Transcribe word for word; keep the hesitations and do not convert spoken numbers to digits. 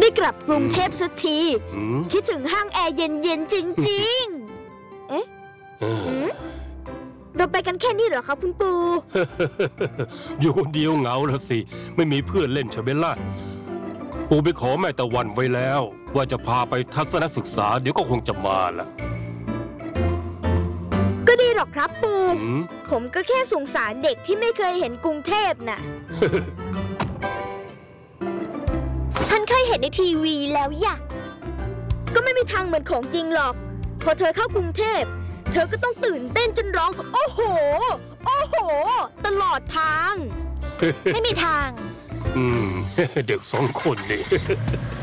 ได้กลับกรุงเทพสักทีอืมคิดถึงห้างแอร์เย็นๆจริงๆ เอ๊ะเออหืมเราไปกันแค่นี้เหรอครับคุณปูอยู่คนเดียวเหงาละสิ ไม่มีเพื่อนเล่นใช่ไหมล่ะ ปู่ไปขอแม่ตะวันไว้แล้ว ว่าจะพาไปทัศนศึกษาเดี๋ยวก็คงจะมาละก็ดีหรอกครับปูอืมผมก็แค่สงสารเด็กที่ไม่เคยเห็นกรุงเทพน่ะ ฉันเคยเห็นในทีวีแล้วย่ะ ก็ไม่มีทางเหมือนของจริงหรอก พอเธอเข้ากรุงเทพ เธอก็ต้องตื่นเต้นจนร้อง โอ้โห โอ้โห ตลอดทาง ไม่มีทางอืม เด็กสองคนนี่